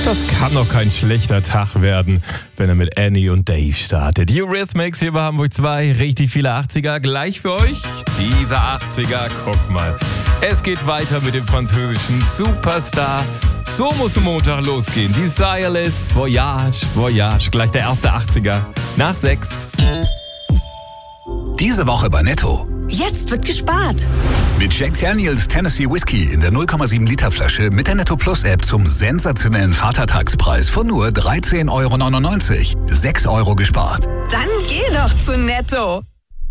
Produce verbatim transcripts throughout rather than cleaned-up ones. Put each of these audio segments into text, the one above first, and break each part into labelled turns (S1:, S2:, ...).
S1: Das kann doch kein schlechter Tag werden, wenn er mit Annie und Dave startet. Eurythmics hier bei Hamburg zwei, richtig viele achtziger. Gleich für euch diese achtziger, guck mal. Es geht weiter mit dem französischen Superstar. So muss am Montag losgehen. Desireless, Voyage, Voyage. Gleich der erste achtziger nach sechs.
S2: Diese Woche bei Netto.
S3: Jetzt wird gespart.
S2: Mit Jack Daniels Tennessee Whiskey in der null Komma sieben Liter Flasche mit der Netto Plus App zum sensationellen Vatertagspreis von nur dreizehn Euro neunundneunzig. sechs Euro gespart.
S3: Dann geh doch zu Netto.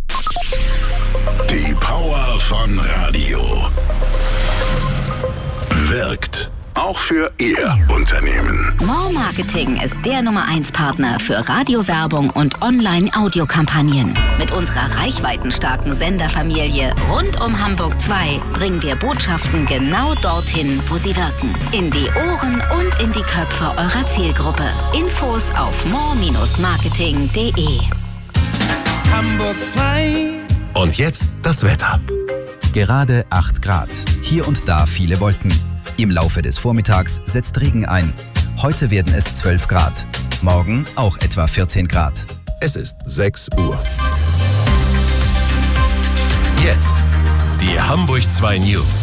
S4: Die Power von Radio wirkt. Auch für Ihr Unternehmen.
S5: More Marketing ist der Nummer eins Partner für Radiowerbung und Online-Audiokampagnen. Mit unserer reichweitenstarken Senderfamilie rund um Hamburg zwei bringen wir Botschaften genau dorthin, wo sie wirken. In die Ohren und in die Köpfe eurer Zielgruppe. Infos auf more marketing punkt de.
S6: Hamburg zwei.
S4: Und jetzt das Wetter.
S7: Gerade acht Grad. Hier und da viele Wolken. Im Laufe des Vormittags setzt Regen ein. Heute werden es zwölf Grad. Morgen auch etwa vierzehn Grad.
S4: Es ist sechs Uhr. Jetzt die Hamburg zwei News.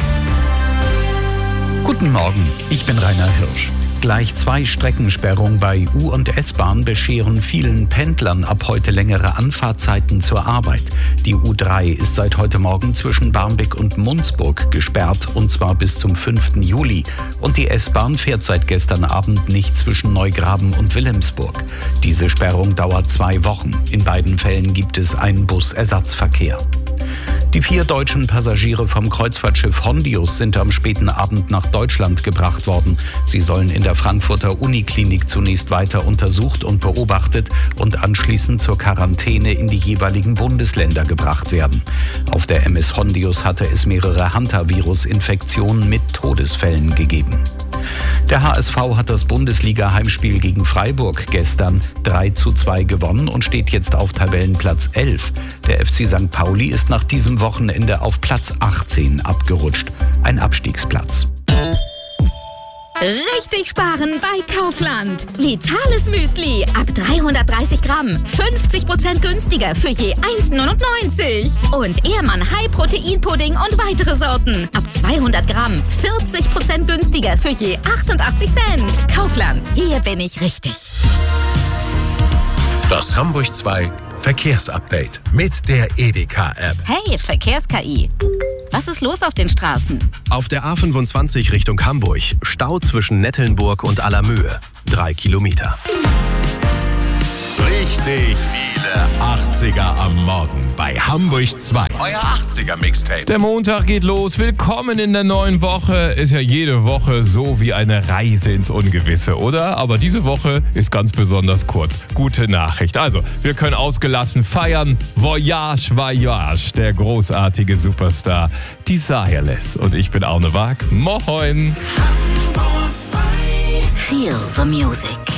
S8: Guten Morgen, ich bin Rainer Hirsch. Gleich zwei Streckensperrungen bei U- und S-Bahn bescheren vielen Pendlern ab heute längere Anfahrtzeiten zur Arbeit. Die U drei ist seit heute Morgen zwischen Barmbek und Munzburg gesperrt, und zwar bis zum fünften Juli. Und die S-Bahn fährt seit gestern Abend nicht zwischen Neugraben und Wilhelmsburg. Diese Sperrung dauert zwei Wochen. In beiden Fällen gibt es einen Busersatzverkehr. Die vier deutschen Passagiere vom Kreuzfahrtschiff Hondius sind am späten Abend nach Deutschland gebracht worden. Sie sollen in der Frankfurter Uniklinik zunächst weiter untersucht und beobachtet und anschließend zur Quarantäne in die jeweiligen Bundesländer gebracht werden. Auf der M S Hondius hatte es mehrere Hantavirus-Infektionen mit Todesfällen gegeben. Der H S V hat das Bundesliga-Heimspiel gegen Freiburg gestern drei zu zwei gewonnen und steht jetzt auf Tabellenplatz elf. Der F C Sankt Pauli ist nach diesem Wochenende auf Platz achtzehn abgerutscht. Ein Abstiegsplatz.
S9: Richtig sparen bei Kaufland. Vitales Müsli ab dreihundertdreißig Gramm. fünfzig Prozent günstiger für je eins neunundneunzig. Und Ehrmann High Protein Pudding und weitere Sorten. Ab zweihundert Gramm. vierzig Prozent günstiger für je achtundachtzig Cent. Kaufland. Hier bin ich richtig.
S4: Das Hamburg zwei Verkehrsupdate mit der Edeka-App.
S5: Hey, Verkehrs-K I. Was ist los auf den Straßen?
S4: Auf der A fünfundzwanzig Richtung Hamburg. Stau zwischen Nettelnburg und Allermöhe. Drei Kilometer. Richtig viele achtziger am Morgen bei Hamburg zwei. Euer achtziger Mixtape.
S1: Der Montag geht los. Willkommen in der neuen Woche. Ist ja jede Woche so wie eine Reise ins Ungewisse, oder? Aber diese Woche ist ganz besonders kurz. Gute Nachricht. Also, wir können ausgelassen feiern. Voyage, Voyage. Der großartige Superstar Desireless. Und ich bin Arne Waag. Moin.
S5: Feel the music.